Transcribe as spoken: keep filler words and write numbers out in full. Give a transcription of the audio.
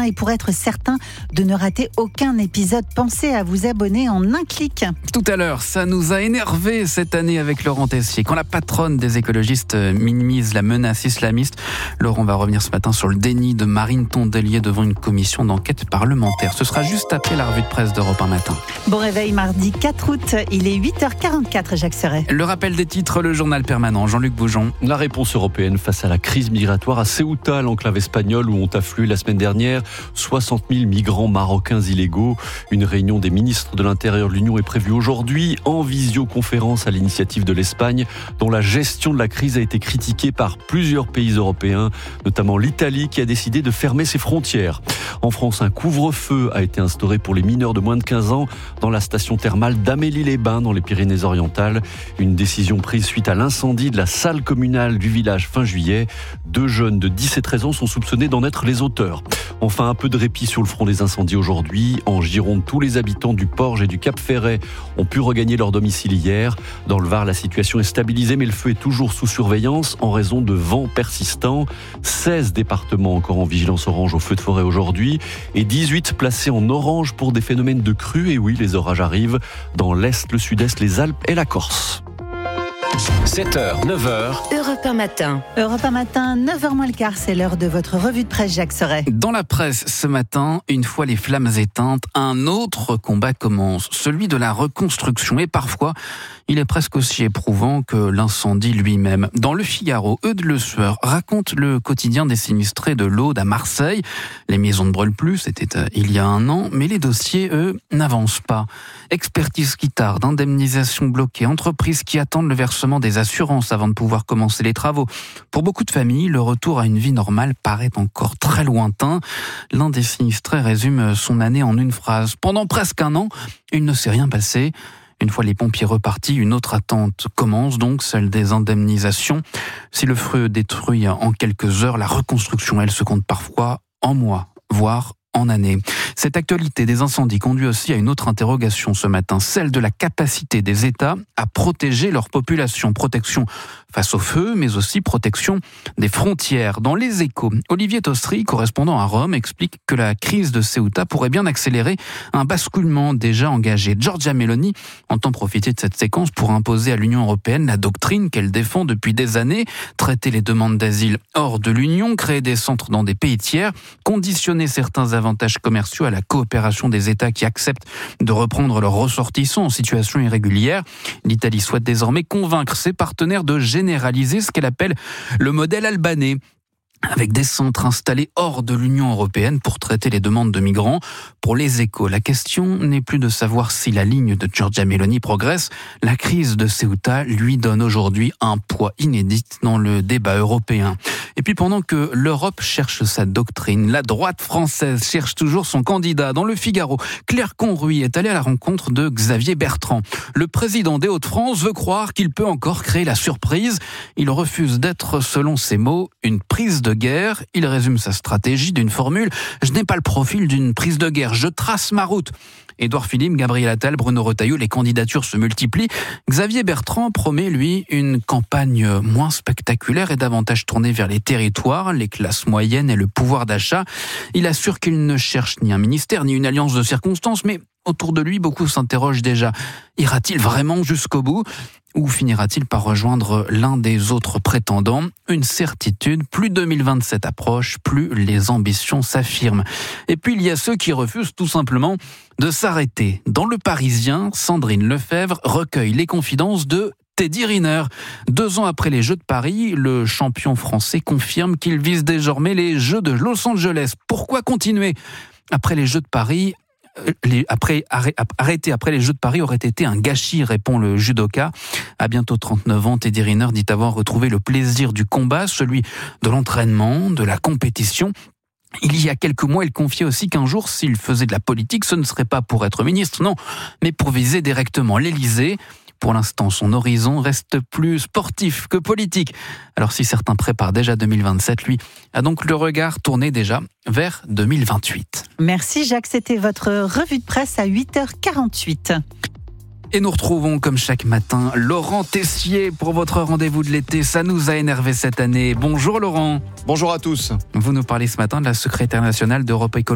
et pour être certain de ne rater aucun épisode, pensez à vous abonner en un clic. Tout à l'heure, ça nous a énervé cette année avec Laurent Tessier. Quand la patronne des écologistes minimise la menace islamiste, Laurent va revenir ce matin sur le déni de Marine Tondelier devant une commission d'enquête parlementaire. Ce sera juste après la revue de presse d'Europe un matin. Bon réveil mardi quatre août, il est huit heures quarante-quatre, Jacques Serret. Le rappel des titres, le journal permanent, Jean-Luc Boujon. La réponse européenne face à la crise migratoire à Ceuta, l'enclave espagnole où ont afflué la semaine dernière soixante mille migrants marocains illégaux. Une réunion des ministres de l'Intérieur de l'Union est prévue aujourd'hui en visioconférence à l'initiative de l'Espagne, dont la gestion de la crise a été critiquée par plusieurs pays européens, notamment l'Italie qui a décidé de fermer ses frontières. En France, un couvre-feu a été instauré pour les mineurs de moins de quinze ans dans la station thermale d'Amélie-les-Bains dans les Pyrénées-Orientales. Une décision prise suite à l'incendie de la salle communale du village fin juillet. Deux jeunes de dix et treize ans sont soupçonnés d'en être les auteurs. Enfin, un peu de répit sur le front des incendies aujourd'hui. En Gironde, tous les habitants du Porge et du Cap-Ferret ont pu regagner leur domicile hier. Dans le Var, la situation est stabilisée, mais le feu est toujours sous surveillance en raison de vents persistants. seize départements encore en vigilance orange au feu de forêt aujourd'hui et dix-huit placés en orange pour des phénomènes de crue. Et oui, les orages arrivent dans l'Est, le Sud-Est, les Alpes et la Corse. sept heures, neuf heures. Europe un matin. Europe un matin, neuf heures moins le quart, c'est l'heure de votre revue de presse, Jacques Serret. Dans la presse ce matin, une fois les flammes éteintes, un autre combat commence, celui de la reconstruction. Et parfois, il est presque aussi éprouvant que l'incendie lui-même. Dans Le Figaro, Eudes Le Sueur raconte le quotidien des sinistrés de l'Aude à Marseille. Les maisons ne brûlent plus, c'était euh, il y a un an, mais les dossiers, eux, n'avancent pas. Expertise qui tarde, indemnisation bloquée, entreprises qui attendent le versement des assurances avant de pouvoir commencer les travaux. Pour beaucoup de familles, le retour à une vie normale paraît encore très lointain. L'un des sinistrés résume son année en une phrase. Pendant presque un an, il ne s'est rien passé. Une fois les pompiers repartis, une autre attente commence donc, celle des indemnisations. Si le feu détruit en quelques heures, la reconstruction, elle, se compte parfois en mois, voire en année. Cette actualité des incendies conduit aussi à une autre interrogation ce matin, celle de la capacité des États à protéger leur population. Protection face au feu, mais aussi protection des frontières. Dans Les Échos, Olivier Tostry, correspondant à Rome, explique que la crise de Ceuta pourrait bien accélérer un basculement déjà engagé. Giorgia Meloni entend profiter de cette séquence pour imposer à l'Union européenne la doctrine qu'elle défend depuis des années, traiter les demandes d'asile hors de l'Union, créer des centres dans des pays tiers, conditionner certains avantages commerciaux à la coopération des États qui acceptent de reprendre leurs ressortissants en situation irrégulière. L'Italie souhaite désormais convaincre ses partenaires de généraliser ce qu'elle appelle le modèle albanais, avec des centres installés hors de l'Union européenne pour traiter les demandes de migrants. Pour Les Échos, la question n'est plus de savoir si la ligne de Giorgia Meloni progresse. La crise de Ceuta lui donne aujourd'hui un poids inédit dans le débat européen. Et puis pendant que l'Europe cherche sa doctrine, la droite française cherche toujours son candidat. Dans Le Figaro, Claire Conruy est allée à la rencontre de Xavier Bertrand. Le président des Hauts-de-France veut croire qu'il peut encore créer la surprise. Il refuse d'être, selon ses mots, une prise de guerre. Il résume sa stratégie d'une formule « Je n'ai pas le profil d'une prise de guerre, je trace ma route ». Édouard Philippe, Gabriel Attal, Bruno Retailleau, les candidatures se multiplient. Xavier Bertrand promet, lui, une campagne moins spectaculaire et davantage tournée vers les territoires, les classes moyennes et le pouvoir d'achat. Il assure qu'il ne cherche ni un ministère, ni une alliance de circonstances, mais autour de lui, beaucoup s'interrogent déjà. Ira-t-il vraiment jusqu'au bout ? Ou finira-t-il par rejoindre l'un des autres prétendants ? Une certitude, plus deux mille vingt-sept approche, plus les ambitions s'affirment. Et puis il y a ceux qui refusent tout simplement de s'arrêter. Dans Le Parisien, Sandrine Lefebvre recueille les confidences de Teddy Riner. Deux ans après les Jeux de Paris, le champion français confirme qu'il vise désormais les Jeux de Los Angeles. Pourquoi continuer ? Après les Jeux de Paris, Les, après, arrêter après les Jeux de Paris aurait été un gâchis, répond le judoka. À bientôt trente-neuf ans, Teddy Riner dit avoir retrouvé le plaisir du combat, celui de l'entraînement, de la compétition. Il y a quelques mois, il confiait aussi qu'un jour, s'il faisait de la politique, ce ne serait pas pour être ministre, non, mais pour viser directement l'Élysée. Pour l'instant, son horizon reste plus sportif que politique. Alors si certains préparent déjà deux mille vingt-sept, lui a donc le regard tourné déjà vers deux mille vingt-huit. Merci Jacques, c'était votre revue de presse à huit heures quarante-huit. Et nous retrouvons comme chaque matin Laurent Tessier pour votre rendez-vous de l'été. Ça nous a énervé cette année. Bonjour Laurent. Bonjour à tous. Vous nous parlez ce matin de la secrétaire nationale d'Europe Écologie.